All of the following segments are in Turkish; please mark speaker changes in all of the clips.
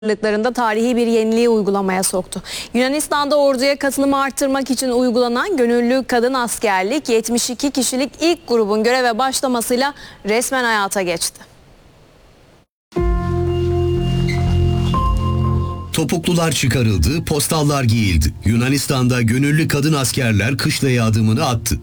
Speaker 1: hazırlıklarında tarihi bir yeniliği uygulamaya soktu. Yunanistan'da orduya katılımı arttırmak için uygulanan gönüllü kadın askerlik 72 kişilik ilk grubun göreve başlamasıyla resmen hayata geçti.
Speaker 2: Topuklular çıkarıldı, postallar giyildi. Yunanistan'da gönüllü kadın askerler kışlaya adımını attı.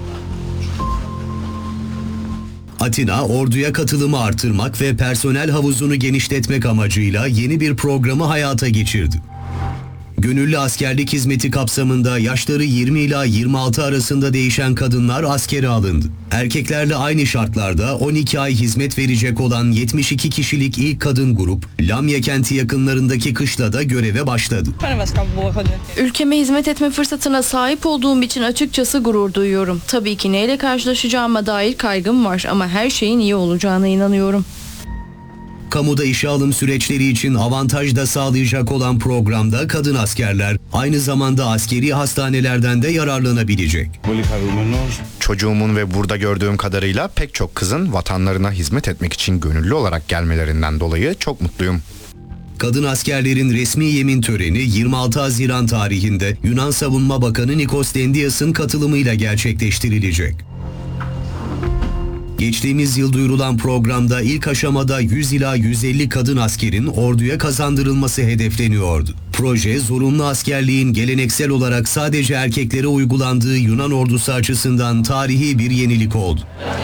Speaker 2: Atina, orduya katılımı artırmak ve personel havuzunu genişletmek amacıyla yeni bir programı hayata geçirdi. Gönüllü askerlik hizmeti kapsamında yaşları 20 ila 26 arasında değişen kadınlar askere alındı. Erkeklerle aynı şartlarda 12 ay hizmet verecek olan 72 kişilik ilk kadın grup, Lamia kenti yakınlarındaki kışlada göreve başladı.
Speaker 3: Ülkeme hizmet etme fırsatına sahip olduğum için açıkçası gurur duyuyorum. Tabii ki neyle karşılaşacağıma dair kaygım var ama her şeyin iyi olacağına inanıyorum.
Speaker 2: Kamuda işe alım süreçleri için avantaj da sağlayacak olan programda kadın askerler aynı zamanda askeri hastanelerden de yararlanabilecek.
Speaker 4: Çocuğumun ve burada gördüğüm kadarıyla pek çok kızın vatanlarına hizmet etmek için gönüllü olarak gelmelerinden dolayı çok mutluyum.
Speaker 2: Kadın askerlerin resmi yemin töreni 26 Haziran tarihinde Yunan Savunma Bakanı Nikos Dendias'ın katılımıyla gerçekleştirilecek. Geçtiğimiz yıl duyurulan programda ilk aşamada 100 ila 150 kadın askerin orduya kazandırılması hedefleniyordu. Proje, zorunlu askerliğin geleneksel olarak sadece erkeklere uygulandığı Yunan ordusu açısından tarihi bir yenilik oldu.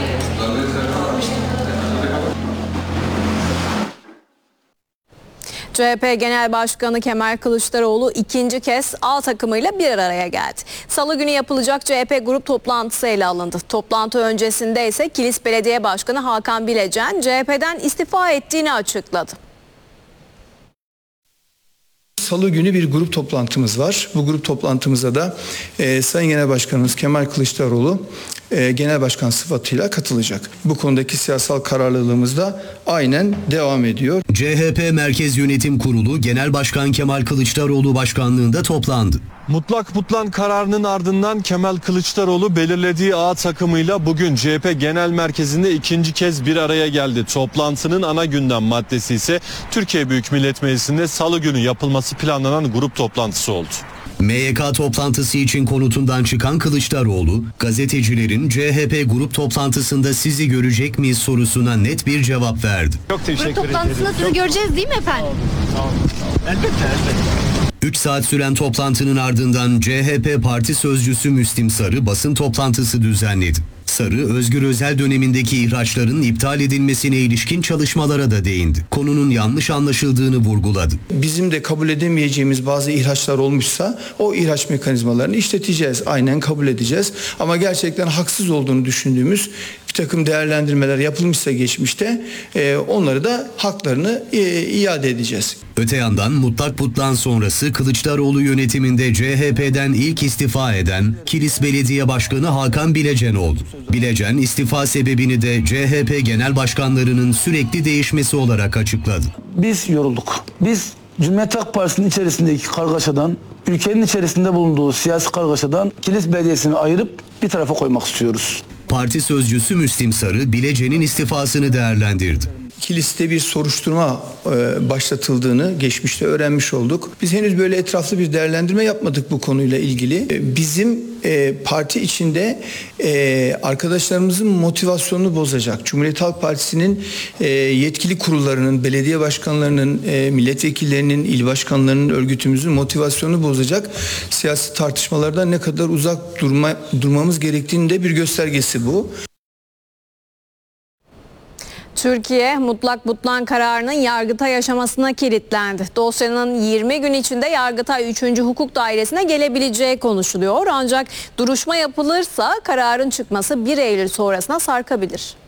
Speaker 1: CHP Genel Başkanı Kemal Kılıçdaroğlu ikinci kez A takımıyla bir araya geldi. Salı günü yapılacak CHP grup toplantısı ele alındı. Toplantı öncesinde ise Kilis Belediye Başkanı Hakan Bilecen CHP'den istifa ettiğini açıkladı.
Speaker 5: Salı günü bir grup toplantımız var. Bu grup toplantımıza da Sayın Genel Başkanımız Kemal Kılıçdaroğlu Genel Başkan sıfatıyla katılacak. Bu konudaki siyasal kararlılığımız da aynen devam ediyor.
Speaker 2: CHP Merkez Yönetim Kurulu Genel Başkan Kemal Kılıçdaroğlu başkanlığında toplandı.
Speaker 6: Mutlak butlan kararının ardından Kemal Kılıçdaroğlu belirlediği A takımıyla bugün CHP Genel Merkezi'nde ikinci kez bir araya geldi. Toplantının ana gündem maddesi ise Türkiye Büyük Millet Meclisi'nde Salı günü yapılması planlanan grup toplantısı oldu.
Speaker 2: MYK toplantısı için konutundan çıkan Kılıçdaroğlu, gazetecilerin CHP grup toplantısında sizi görecek miyiz sorusuna net bir cevap verdi.
Speaker 6: Çok teşekkür ederim.
Speaker 7: Grup toplantısında sizi göreceğiz değil mi efendim?
Speaker 6: Tamam. Elbette.
Speaker 2: 3 saat süren toplantının ardından CHP Parti Sözcüsü Müslim Sarı basın toplantısı düzenledi. Sarı, Özgür Özel dönemindeki ihraçların iptal edilmesine ilişkin çalışmalara da değindi. Konunun yanlış anlaşıldığını vurguladı.
Speaker 5: Bizim de kabul edemeyeceğimiz bazı ihraçlar olmuşsa o ihraç mekanizmalarını işleteceğiz. Aynen kabul edeceğiz. Ama gerçekten haksız olduğunu düşündüğümüz bir takım değerlendirmeler yapılmışsa geçmişte onları da haklarını iade edeceğiz.
Speaker 2: Öte yandan mutlak butlan sonrası Kılıçdaroğlu yönetiminde CHP'den ilk istifa eden Kilis Belediye Başkanı Hakan Bilecen oldu. Bilecen istifa sebebini de CHP genel başkanlarının sürekli değişmesi olarak açıkladı.
Speaker 8: Biz yorulduk. Biz Cumhuriyet Halk Partisi'nin içerisindeki kargaşadan, ülkenin içerisinde bulunduğu siyasi kargaşadan Kilis Belediyesi'ni ayırıp bir tarafa koymak istiyoruz.
Speaker 2: Parti sözcüsü Müslim Sarı, Bilecen'in istifasını değerlendirdi.
Speaker 5: Kilis'te bir soruşturma başlatıldığını geçmişte öğrenmiş olduk. Biz henüz böyle etraflı bir değerlendirme yapmadık bu konuyla ilgili. Bizim parti içinde arkadaşlarımızın motivasyonunu bozacak. Cumhuriyet Halk Partisi'nin yetkili kurullarının, belediye başkanlarının, milletvekillerinin, il başkanlarının, örgütümüzün motivasyonunu bozacak siyasi tartışmalardan ne kadar uzak durmamız gerektiğinin de bir göstergesi bu.
Speaker 1: Türkiye mutlak butlan kararının Yargıtay aşamasına kilitlendi. Dosyanın 20 gün içinde Yargıtay 3. Hukuk Dairesi'ne gelebileceği konuşuluyor. Ancak duruşma yapılırsa kararın çıkması 1 Eylül sonrasına sarkabilir.